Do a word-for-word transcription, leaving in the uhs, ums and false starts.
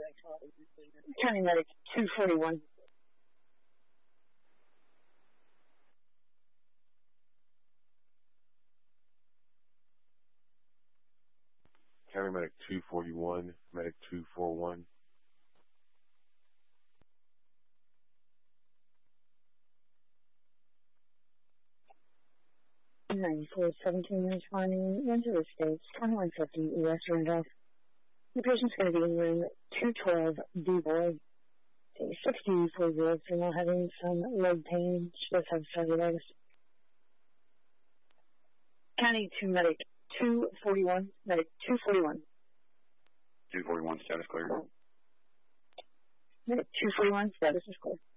County Medic two forty-one. County Medic two forty-one, Medic two forty-one. ninety-four seventeen responding, Angela States, twenty-one fifty, West Randolph. The patient's going to be in room two twelve, D-Boy. sixty for zero, female having some leg pain. She does have cellulitis. County two Medic two forty-one, Medic two forty-one. two forty-one, status clear. Medic two forty-one, status is clear.